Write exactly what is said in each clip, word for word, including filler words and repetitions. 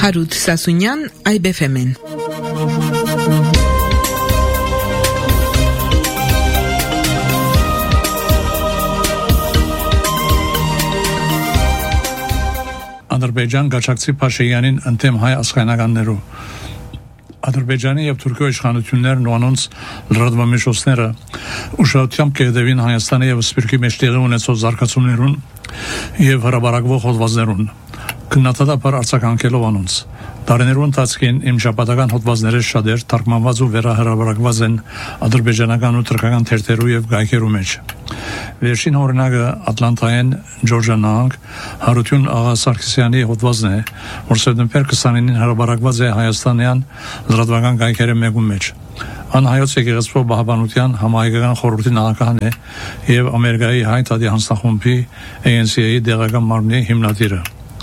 Հարութ Սասունյան, Այբ էֆ էմ-ն։ Ադրբեջան Գաչակցի Փաշինյանին ընդդեմ հայ աշխայնականներու Ադրբեջանի եւ Թուրքիա իշխանություններն ու անոնց լրատվամիջոցները ուշադրությամբ կհետևին Հայաստանի եւ Սփյուռքի մեջ տեղի ունեցող զարգացումներուն եւ հրաբարակվող հոդվածներուն քննադատաբար արձագանքելով անոնց Տարիներու ընթացքին իմ շաբաթական հոդվածները շատեր թարգմանված ու վերահրաբարակված են ադրբեջանական ու թուրքական թերթերու եւ գայքերու մեջ Վերջին օրինակը Ատլանտայեն Ջորջիա նահանգ Հարություն Աղա Սարգսյանի հոդվածն է, որ սեպտեմբեր քսանինին հրաբարակված է հայաստանյան լրատվական գայքերի մեկում մեջ։ Ան հայոց եկեղեցու բահբանության համահայկական խորհրդի նախագահն է եւ Ամերիկայի հայ տադի հանձնախումբի A N C-ի դեղական մարմնի հիմնադիրը։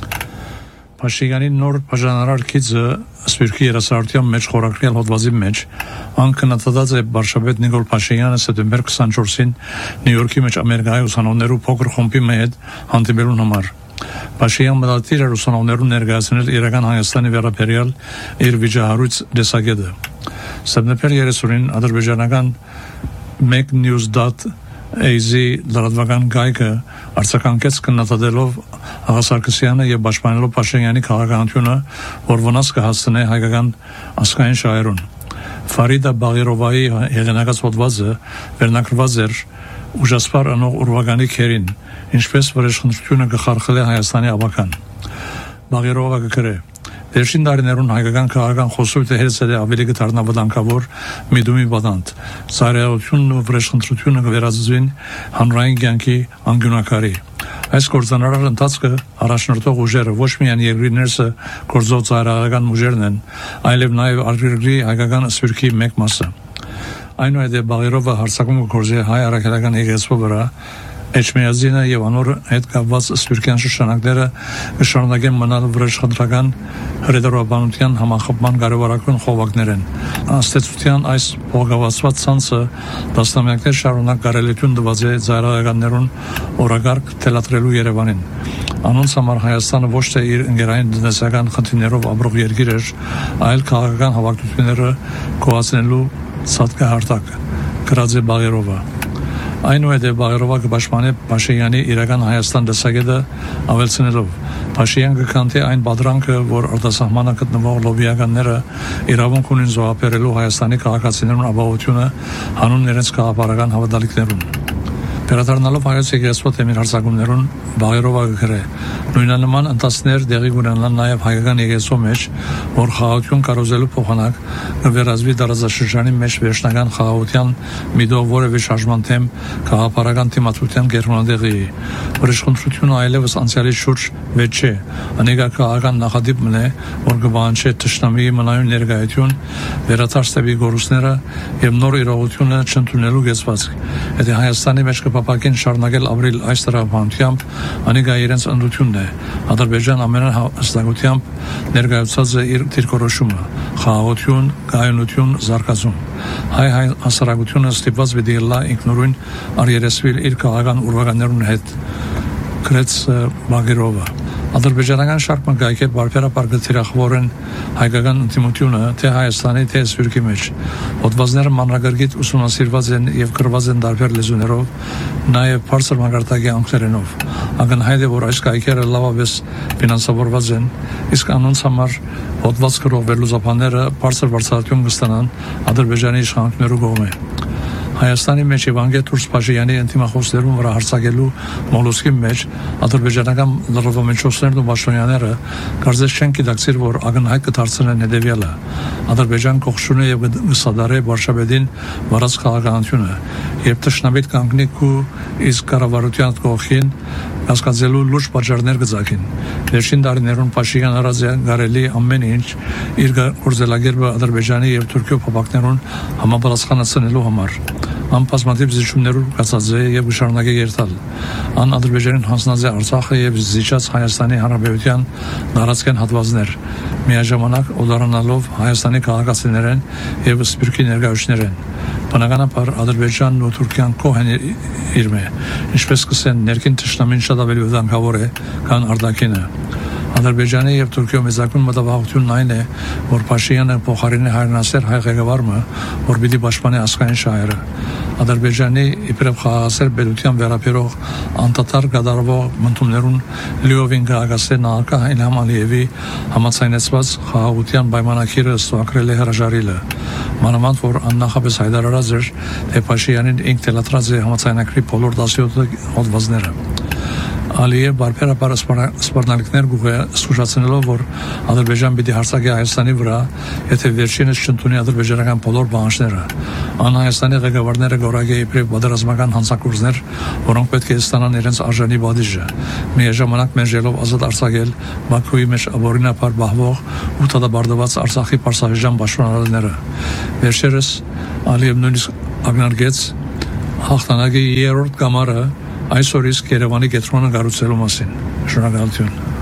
Փաշինյանի նոր բաժանարար քիծը Սփյուռքի երասարության մեջ խորագրել հոդվածի մեջ անկնադատած է վարշավետ Նիկոլ Փաշինյանը սեպտեմբեր քսանչորսին Նյու Յորքի մեջ Ամերիկայի ուսանողներու փոքր խումբի հետ հանդիպելու համար։ Փաշինյանը մտադիր էր ուսանողներուն ներկայացնել իրական Հայաստանի վերաբերյալ իր վիճահարույց դեսագետը։ Սեպտեմբեր երեսունին ադրբեջանական մեկ նյուզ դոտ A Z լրատվական գայքը արձագանքեց քննադատելով Աղա Սարգսյանը եւ պաշտպանելով Փաշինյանի քաղաքականությունը, որ վնաս կհասցնի հայկական ազգային շահերուն։ Ֆարիդա Բաղիրովայի հեղինակած հոդվածը վերնագրված էր ուժասպար անող ուրվագանի քերին, ինչպես վրեժխնդրությունը կխարխլի Հայաստանի ավական։ Բաղիրովը գրե Վերջին տարիներուն հայկական քաղաքական խոսույթը հերցել է ավելի գտարնավտանգավոր միդումի բանանտ։ Ծայրահեղությունն ու վրեժխնդրությունը կվերածվին հանրային կյանքի անկյունակարի։ Այս կորձանարար ընթացքը առաջնորդող ուժերը ոչ միայն երկրի ներսը գործող ծայրահեղական ուժերն են, այլև նաև արտերկրի հայկական սփյուռքի մեկ մասը։ Այնուհետև Բաղիրովը հարձակում կգործի հայ առաքելական եկեղեցու վրա Էջմիածինը եւ անոր հետ կապված սփյուռքյան շրջանակները կշարունակեն մնալ վրեժխնդրական հրետորաբանության համախմբման կարևորագույն խողովակներ են։ Աստեցության այս փոխգավացված ցանցը դասնամյակներ շարունակ կարելություն տված է ծայրահեղականներուն օրագարկ թելադրելու Երևանին։ Անոնց համար Հայաստանը ոչ թե իր ընկերային տնտեսական խնդիրներով ապրող երկիր էր, այլ քաղաքական հավաքությունները կոացնելու ցածկահարտակ։ Գրած է Բաղիրովը։ Այնուհետև Բաղիրովը կպաշտպանի Փաշինյանի իրական Հայաստան դեսագետը ավելցնելով Փաշինյանը կքանթի այն բادرանքը, որ արտասահմանը գտնվող լոբիականները իրավունք ունեն զոհաբերելու Հայաստանի քաղաքացիներուն ապահովությունը հանուն իրենց քաղաքական հավատալիքներուն։ Վերադառնալով հայոց եկեղեցու թեմին հարձակումներուն Բաղիրովը գրե նույնանման ընթացքներ դեղի կունենան նաև հայկական եկեղեցու մեջ, որ խաղաղություն կառուցելու փոխանակ կվերածվի տարածաշրջանի մեջ վերջնական խաղաղության միտով որևէ շարժման թեմ քաղաքական թեմատության գերմանադեղի վրեժխնդրությունը այլևս անցյալի շուրջ վեճ չէ անեկա քաղաքական նախադիպն է որ կբանչի թշնամիի մնայուն ներկայություն վերաթարստեվի գորուսները եւ նոր իրողությունը չընդունելու գեցվածք եթե Հայաստանի մեջ կապակին շարունակել ապրիլ այս տրամաբանությամբ անիկա իրենց ընդությունն է Ադրբեջան ամենահստակությամբ ներկայացած է իր դիրքորոշումը խաղաղություն, կայունություն, զարգացում հայ հայ հասարակությունը ստիպված պիտի լա ինքնուրույն արիերեսվիլ իր քաղաքական ուրվականներուն հետ գրեց Բաղիրովը Ադրբեջանական շարք մգայքեր բարբերաբար գծիրախվորեն հայկական ինտիմությունը թե Հայաստանի թե Սփյուռքի մեջ հոդվածները մանրակրկիտ ուսումնասիրված են եւ գրված են տարբեր լեզուներով նաեւ բարձր մակարդակի անգլերենով ակնհայտ է որ այս գայքերը լավապես ֆինանսավորված են իսկ անոնց համար հոդված գրող վերլուծաբանները բարձր բարձրություն կստանան Ադրբեջանի իշխանություններու կողմէ Հայաստանի մեջ եւ Անգետ Թուրս Փաշինյանի ինտիմախոսներուն վրա հարձակելու մոլոսկի մեջ ադրբեջանական լրատվամիջոցներն ու պաշտոնյաները կարծես չեն գիտակցիր, որ ակնհայտ կդարձնեն հետեւյալը Ադրբեջան կողշունը եւ գսադարե Վարշավեդին վարած քաղաքականությունը եւ տշնամիտ կանգնիկ ու իսկ կառավարության կողքին հասկացելու լուրջ պատճառներ կձակին վերջին տարիներուն Փաշինյանը արած է գարելի ամեն ինչ իր գործելագերբը Ադրբեջանի եւ Թուրքիո փոխակներուն համապատասխանեցնելու համար անպասմատիվ զիջումներով կացած է եւ շարունակե երթալ ան Ադրբեջանին հանձնած է Արցախը եւ զիջած Հայաստանի Հանրապետության տարածքային հատվածներ միաժամանակ օդարանալով Հայաստանի քաղաքացիներեն եւ Սփյուռքի ներկայացուցիչներեն բնականաբար Ադրբեջանն ու Թուրքիան կողեն իրմե ինչպես կսեն ներքին թշնամին շատ ավելի վտանգավոր է քան արտաքինը Ադրբեջանի եւ Թուրքիո մեծակուն մտավախությունն այն է, որ Փաշինյանը փոխարինի հայրենասեր հայ ղեկավարը, որ պիտի պաշտպանի ազգային շահերը։ Ադրբեջանի իբրև խաղաղասեր պետության վերաբերող անդադար կատարվող մտումներուն լիովին գահագասել նախագահ Իլհամ Ալիևի համաձայնեցված խաղաղության պայմանագիրը ստուգրել է հրաժարիլը։ Մանավանդ որ աննախապես հայտարարած էր, թե Փաշինյանին ինք թելադրած է համաձայնագրի բոլոր տասնյոթ հոդվածները։ Ալիև բարբերաբար սպառնալիքներ զսուժացնելով, որ Ադրբեջան պիտի հարձակի Հայաստանի վրա, եթե վերջինս չընդունի ադրբեջանական բոլոր պահանջները։ Ան Հայաստանի ղեկավարները գորագե իբրև պատերազմական հանցագործներ, որոնք պետք է ստանան իրենց արժանի բադիժը։ Միաժամանակ մերժելով ազատ արձակել Բաքուի մեջ ապօրինաբար բահվող ու դատաբարդված Արցախի պարսավեժան պաշտպանողները։ Վերջերս Ալիև նույնիսկ ակնարկեց հաղթանակի երրորդ կամարը այսօր իսկ Երևանի կենտրոնը կառուցելու մասին։ Շնորհակալություն։